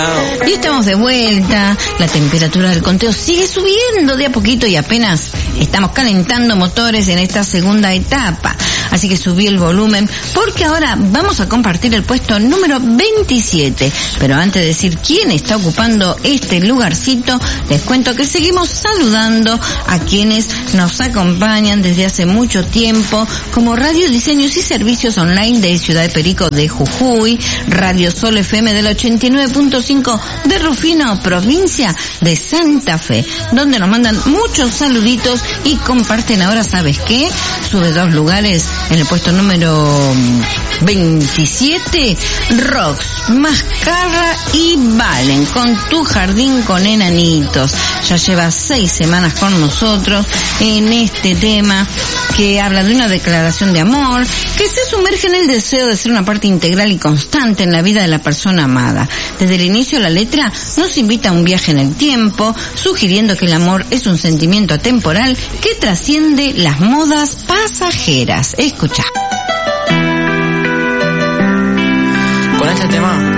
Y estamos de vuelta, la temperatura del conteo sigue subiendo de a poquito y apenas estamos calentando motores en esta segunda etapa. Así que subí el volumen porque ahora vamos a compartir el puesto número 27. Pero antes de decir quién está ocupando este lugarcito, les cuento que seguimos saludando a quienes nos acompañan desde hace mucho tiempo, como Radio Diseños y Servicios Online de Ciudad de Perico de Jujuy, Radio Sol FM del 89.5 de Rufino, provincia de Santa Fe, donde nos mandan muchos saluditos y comparten ahora, ¿sabes qué? Sube 2 lugares en el puesto número 27, Rox, Mascarra y Valen, con Tu Jardín con Enanitos. Ya lleva 6 semanas con nosotros en este tema que habla de una declaración de amor que se sumerge en el deseo de ser una parte integral y constante en la vida de la persona amada. Desde el inicio la letra nos invita a un viaje en el tiempo, sugiriendo que el amor es un sentimiento atemporal que trasciende las modas pasajeras. Escucha. Con este tema